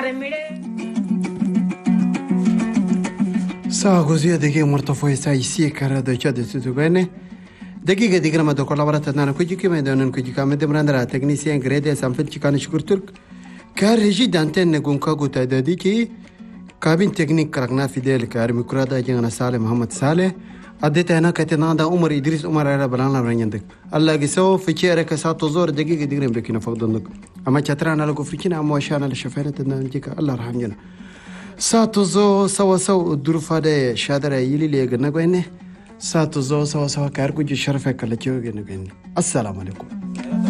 Sa così che morto foi sai si cara da ciò di tutto bene. دقيقة دقيقة ما دكتور لابرات أنا كوجي كم يدونن كوجي كم يدون برندرا تكنيسيان غريدة سامفل تكاني شكرتلك كارجي دانتين نقول كاغو تادي كي كابين تكنيك كرقنا في ذلك أرمي كرادا جانا سالم محمد صالح أديت أنا كتنا دا عمر إدريس عمر على بلان لبرندك الله جسوا في شيء كسات زور دقيقة دقيقة بكينا فقدنك أما شترانا لقو في كنا أما وشانا لشفيرة تنجيك الله رحمنا ساتو زو سوا سوا الظروف هذا شادر يلي ليه جنبه ساتو زو سوا سوا كاركو جو شرفك الله جوجي نبين السلام عليكم